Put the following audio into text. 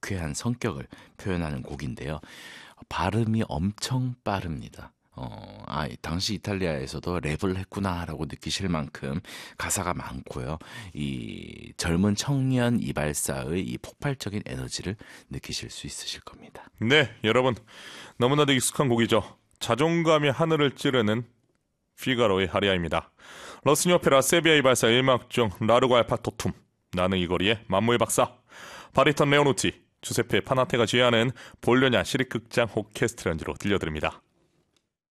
다크한 성격을 표현하는 곡인데요. 발음이 엄청 빠릅니다. 당시 이탈리아에서도 랩을 했구나라고 느끼실 만큼 가사가 많고요. 이 젊은 청년 이발사의 이 폭발적인 에너지를 느끼실 수 있으실 겁니다. 네, 여러분 너무나도 익숙한 곡이죠. 자존감이 하늘을 찌르는 피가로의 하리아입니다. 러스니 오페라 세비야 이발사 1막 중 라르고 알파토툼, 나는 이 거리의 만무의 박사, 바리톤 레오누티, 주세페 파나테가 지휘하는 볼로냐 시립극장 오케스트라 연주로 들려드립니다.